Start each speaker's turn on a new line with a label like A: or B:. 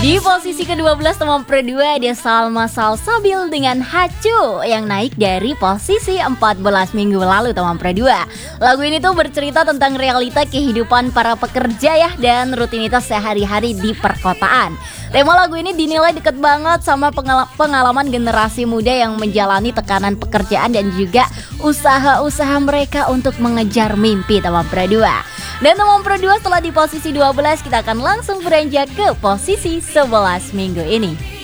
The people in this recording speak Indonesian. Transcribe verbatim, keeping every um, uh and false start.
A: Di posisi kedua belas teman pro dua ada Salma Salsabil dengan Hacu yang naik dari posisi empat belas minggu lalu teman pro dua. Lagu ini tuh bercerita tentang realita kehidupan para pekerja ya dan rutinitas sehari-hari di perkotaan. Tema lagu ini dinilai deket banget sama pengala- pengalaman generasi muda yang menjalani tekanan pekerjaan dan juga usaha-usaha mereka untuk mengejar mimpi teman pro dua. Dan teman pro dua setelah di posisi dua belas kita akan langsung beranjak ke posisi sebelas minggu ini.